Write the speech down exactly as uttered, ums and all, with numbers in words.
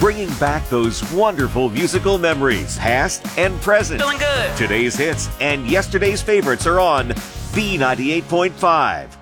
bringing back those wonderful musical memories, past and present. Feeling good. Today's hits and yesterday's favorites are on B ninety-eight point five.